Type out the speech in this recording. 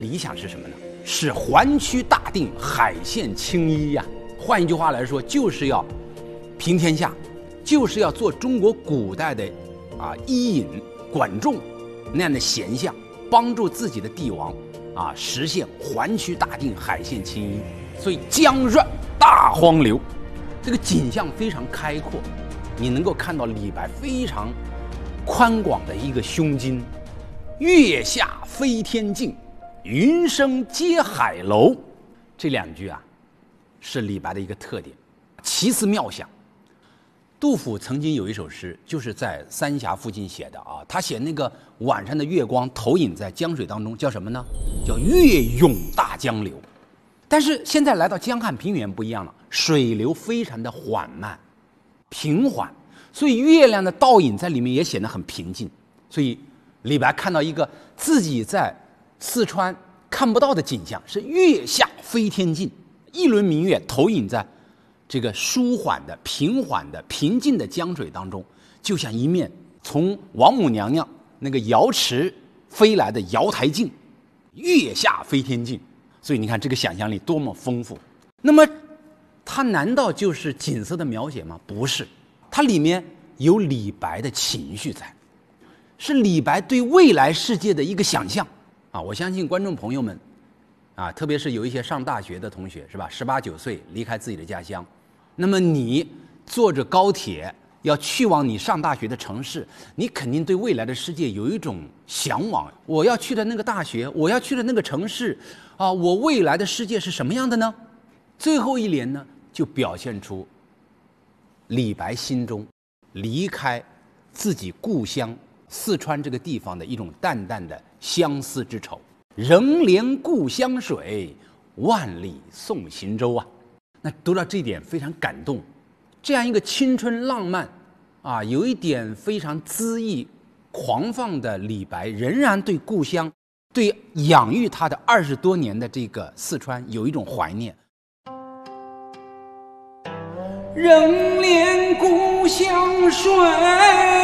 理想是什么呢？是环区大定，海县青衣呀。换一句话来说，就是要平天下，就是要做中国古代的伊尹、管仲那样的贤相，帮助自己的帝王实现环区大定，海县青衣。所以江润大荒流，这个景象非常开阔，你能够看到李白非常宽广的一个胸襟。月下飞天镜，云生接海楼，这两句是李白的一个特点，奇思妙想。杜甫曾经有一首诗，就是在三峡附近写的他写那个晚上的月光投影在江水当中，叫什么呢？叫月涌大江流。但是现在来到江汉平原不一样了，水流非常的缓慢平缓，所以月亮的倒影在里面也显得很平静。所以李白看到一个自己在四川看不到的景象，是月下飞天镜，一轮明月投影在这个舒缓的平缓的平静的江水当中，就像一面从王母娘娘那个瑶池飞来的瑶台镜，月下飞天镜。所以你看这个想象力多么丰富。那么它难道就是景色的描写吗？不是，它里面有李白的情绪在，是李白对未来世界的一个想象我相信观众朋友们特别是有一些上大学的同学，是吧？18、19岁离开自己的家乡，那么你坐着高铁要去往你上大学的城市，你肯定对未来的世界有一种向往。我要去的那个大学，我要去的那个城市我未来的世界是什么样的呢？最后一联呢，就表现出李白心中离开自己故乡四川这个地方的一种淡淡的相思之愁。仍怜故乡水，万里送行舟那读到这一点非常感动。这样一个青春浪漫有一点非常恣意狂放的李白，仍然对故乡，对养育他的20多年的这个四川有一种怀念。 仍怜故乡水。